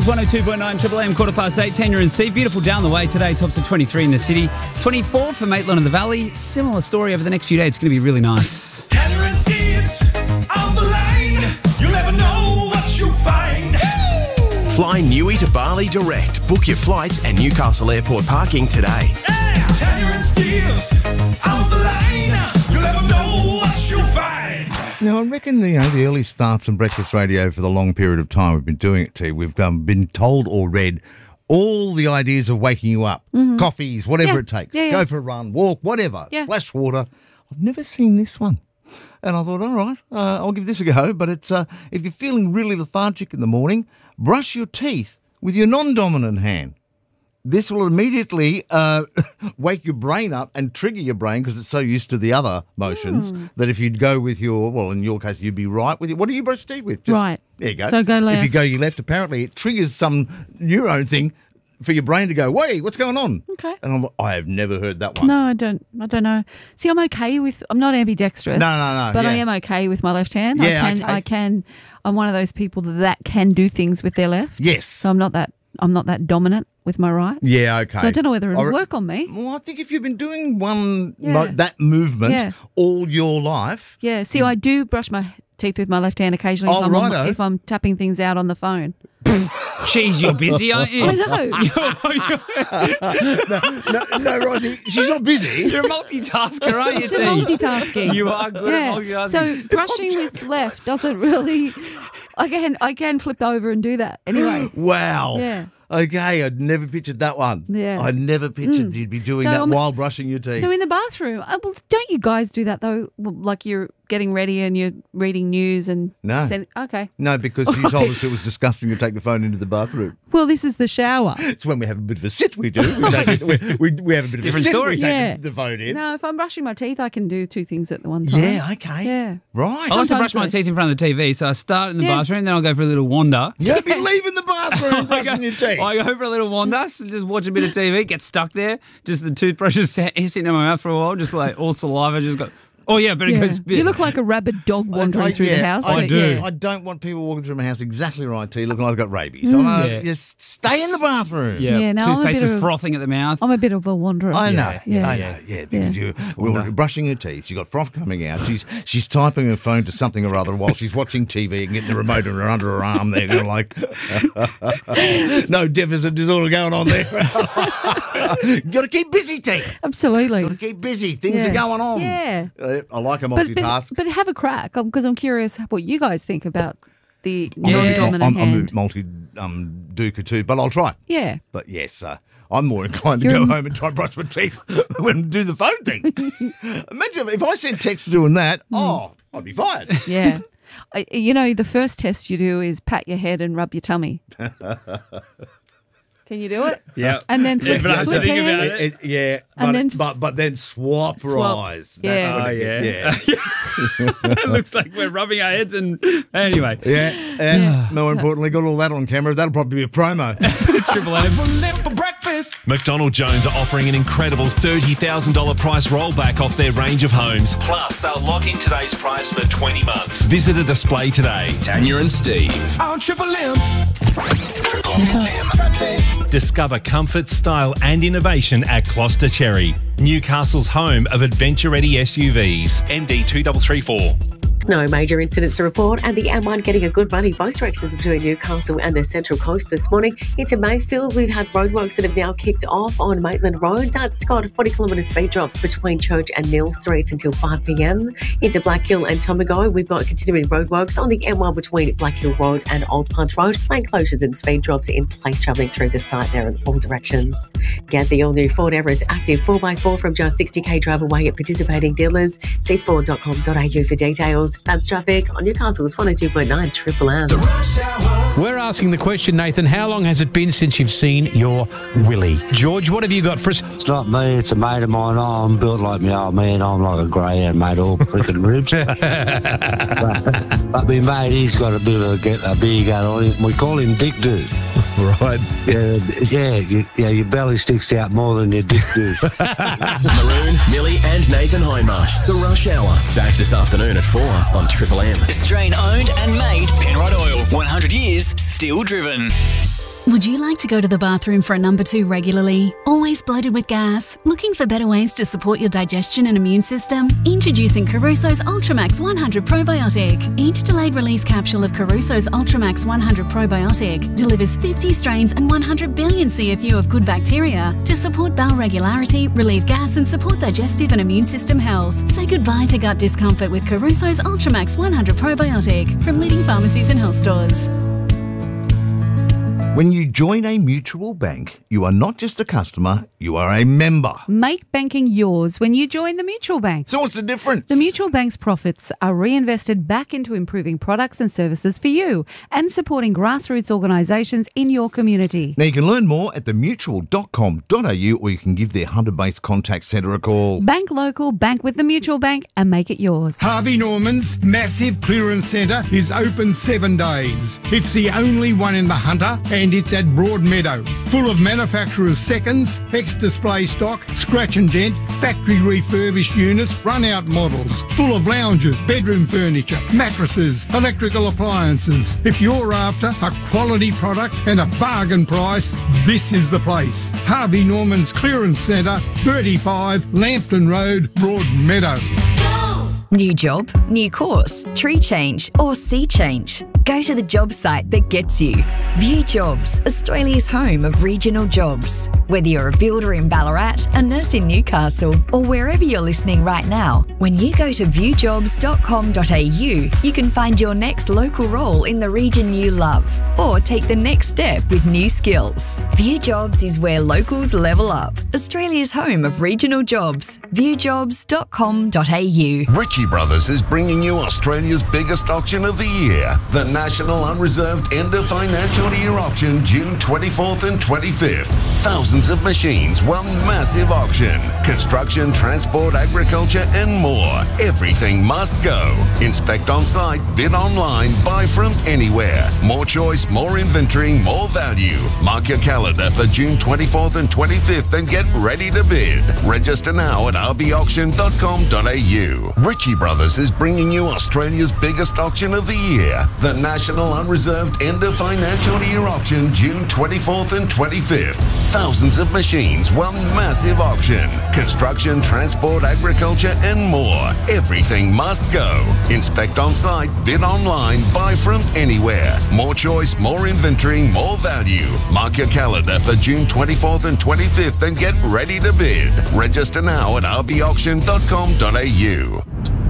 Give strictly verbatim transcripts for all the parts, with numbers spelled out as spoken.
one oh two point nine Triple M, quarter past eight. Tanya and Steve, beautiful down the way today. Tops of twenty-three in the city, twenty-four for Maitland of the Valley. Similar story over the next few days. It's going to be really nice. Tanya and Steve's on the line. You'll never know what you'll find. Fly Newey to Bali direct. Book your flights and Newcastle Airport parking today. Yeah. Tanya and Steve's on the line. You'll never know what you'll find. Now, I reckon the, you know, the early starts on breakfast radio for the long period of time we've been doing it to, we've um, been told or read all the ideas of waking you up, mm-hmm. coffees, whatever yeah. it takes, yeah, yeah. go for a run, walk, whatever, yeah. splash water. I've never seen this one. And I thought, all right, uh, I'll give this a go. But it's uh, if you're feeling really lethargic in the morning, brush your teeth with your non-dominant hand. This will immediately uh, wake your brain up and trigger your brain because it's so used to the other motions mm. that if you'd go with your, well, in your case, you'd be right with it. What do you brush your teeth with? Just, right. There you go. So go left. If you go your left, apparently it triggers some neurone thing for your brain to go, wait, what's going on? Okay. And I'm, I have never heard that one. No, I don't. I don't know. See, I'm okay with. I'm not ambidextrous. No, no, no. But yeah. I am okay with my left hand. Yeah, I can. okay. I can. I'm one of those people that can do things with their left. Yes. So I'm not that. I'm not that dominant with my right. Yeah, okay. So I don't know whether it'll I, work on me. Well, I think if you've been doing one Yeah. mo- that movement Yeah. all your life. Yeah. See, I do brush my teeth with my left hand occasionally Oh, if, I'm on my- righto. if I'm tapping things out on the phone. Jeez, you're busy, aren't you? I know. no, no, no, Rosie, she's not busy. You're a multitasker, aren't you, It's a T? multitasking. You are good yeah. at multitasking. So brushing with left doesn't really. I can I can flip over and do that anyway. Wow. Yeah. Okay, I'd never pictured that one. Yeah. I'd never pictured Mm. you'd be doing So that I'm- while brushing your teeth. So in the bathroom, uh, well, don't you guys do that though? Well, like you're getting ready and you're reading news and No. send, okay. no, because you told us it was disgusting to take the phone into the bathroom. Well, this is the shower. It's when we have a bit of a sit, we do. We, take it, we, we, we have a bit of Different a sit, story. we take Yeah. the, the phone in. No, if I'm brushing my teeth, I can do two things at the one time. Yeah, okay. Yeah. Right. I like to brush Sometimes my I- teeth in front of the T V, so I start in the Yeah. bathroom, then I'll go for a little wander. You don't be leaving the bathroom I brushing go, your teeth. I go for a little wander, so just watch a bit of T V, get stuck there, just the toothbrush is sat- sitting in my mouth for a while, just like all saliva, just got, oh yeah, but it Yeah. goes... You look like a rabid dog wandering I- through yeah, the house. I but do. Yeah. I don't want people walking through my house exactly right, T, looking like I've got rabies. So uh, Yeah. just stay in the bathroom. Yeah, Yeah, no, I'm a toothpaste bit is of a- frothing at the mouth. I'm a bit of a wanderer. I know, Yeah. I Yeah. know, yeah, because you you're brushing her teeth, she's got froth coming out, she's she's typing her phone to something or other while she's watching T V and getting the remote in her under her arm there, going like, no deficit disorder going on there. You got to keep busy, T. Absolutely. Got to keep busy. Things Yeah. are going on. Yeah. Uh, I like a But, multitask. but, but have a crack because I'm curious what you guys think about the Yeah. non-dominant I'm, hand. I'm a multi um, duker too, but I'll try. Yeah. But yes, uh, I'm more inclined to You're go a- home and try and brush my teeth when do the phone thing. Imagine if I sent texts doing that. Oh, I'd be fired. Yeah. I, you know, the first test you do is pat your head and rub your tummy. Can you do it? Yeah. And then flip, but I have to flip think about hands. it. It- it- yeah, And but, then- but but then swap, Swap. rise. Yeah. That's when Oh, it get- yeah. yeah. It looks like we're rubbing our heads and... Anyway. Yeah, and more importantly, got all that on camera. That'll probably be a promo. It's Triple M. For breakfast. McDonald Jones are offering an incredible thirty thousand dollars price rollback off their range of homes. Plus, they'll lock in today's price for twenty months. Visit a display today. Tanya and Steve. On Triple M. Triple M. Discover comfort, style and innovation at Gloucester Cherry, Newcastle's home of adventure-ready S U Vs. M D two three three four. No major incidents to report, and the M one getting a good running both directions between Newcastle and the Central Coast this morning. Into Mayfield, we've had roadworks that have now kicked off on Maitland Road. That's got forty kilometre speed drops between Church and Neil Streets until five p m. Into Black Hill and Tomago, we've got continuing roadworks on the M one between Black Hill Road and Old Punt Road. Lane closures and speed drops in place travelling through the site there in all directions. Get the all-new Ford Everest Active four by four from just sixty k drive away at participating dealers. See ford dot com dot a u for details. That's traffic on Newcastle's one oh two point nine Triple M. We're asking the question, Nathan, how long has it been since you've seen your Willie? George, what have you got for us? It's not me, it's a mate of mine. I'm built like my old man. I'm like a greyhound, mate, all freaking ribs. but, but my mate, he's got a bit of a, a beer gun on him. We call him Dick Dude. Right. Yeah, yeah, you, yeah, your belly sticks out more than your dick do. Maroon, Millie and Nathan Hindmarsh. The Rush Hour. Back this afternoon at four on Triple M. Australian owned and made Penrod Oil. one hundred years still driven. Would you like to go to the bathroom for a number two regularly? Always bloated with gas? Looking for better ways to support your digestion and immune system? Introducing Caruso's Ultramax one hundred Probiotic. Each delayed release capsule of Caruso's Ultramax one hundred Probiotic delivers fifty strains and one hundred billion C F U of good bacteria to support bowel regularity, relieve gas and support digestive and immune system health. Say goodbye to gut discomfort with Caruso's Ultramax one hundred Probiotic from leading pharmacies and health stores. When you join a mutual bank, you are not just a customer, you are a member. Make banking yours when you join the Mutual Bank. So what's the difference? The Mutual Bank's profits are reinvested back into improving products and services for you and supporting grassroots organisations in your community. Now you can learn more at the mutual dot com dot a u, or you can give their Hunter-based contact centre a call. Bank local, bank with the Mutual Bank and make it yours. Harvey Norman's massive clearance centre is open seven days. It's the only one in the Hunter and it's at Broadmeadow. Full of manufacturers' seconds, ex-display stock, scratch and dent, factory refurbished units, run-out models. Full of lounges, bedroom furniture, mattresses, electrical appliances. If you're after a quality product and a bargain price, this is the place. Harvey Norman's Clearance Centre, thirty-five Lambton Road, Broadmeadow. New job, new course, tree change or sea change. Go to the job site that gets you. View Jobs, Australia's home of regional jobs. Whether you're a builder in Ballarat, a nurse in Newcastle or wherever you're listening right now, when you go to view jobs dot com dot a u, you can find your next local role in the region you love or take the next step with new skills. View Jobs is where locals level up. Australia's home of regional jobs. view jobs dot com dot a u. Ritchie Brothers is bringing you Australia's biggest auction of the year, the National Unreserved End of Financial Year Auction, June twenty-fourth and twenty-fifth. Thousands of machines, one massive auction. Construction, transport, agriculture and more. Everything must go. Inspect on site, bid online, buy from anywhere. More choice, more inventory, more value. Mark your calendar for June twenty-fourth and twenty-fifth and get ready to bid. Register now at r b auction dot com dot a u. Ritchie Brothers is bringing you Australia's biggest auction of the year, the National Unreserved End of Financial Year Auction, June twenty-fourth and twenty-fifth. Thousands of machines, one massive auction. Construction, transport, agriculture and more. Everything must go. Inspect on site, bid online, buy from anywhere. More choice, more inventory, more value. Mark your calendar for June twenty-fourth and twenty-fifth and get ready to bid. Register now at r b auction dot com dot a u.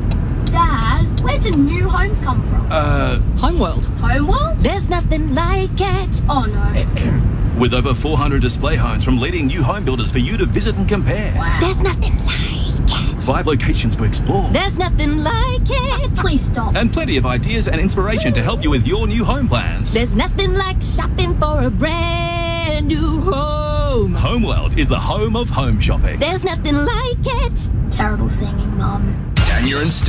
Dad, where do new homes come from? Uh, Homeworld. Homeworld? There's nothing like it. Oh no. With over four hundred display homes from leading new home builders for you to visit and compare. Wow. There's nothing like it. Five locations to explore. There's nothing like it. Please stop. And plenty of ideas and inspiration to help you with your new home plans. There's nothing like shopping for a brand new home. Homeworld is the home of home shopping. There's nothing like it. Terrible singing, Mum. Tanya and Steve.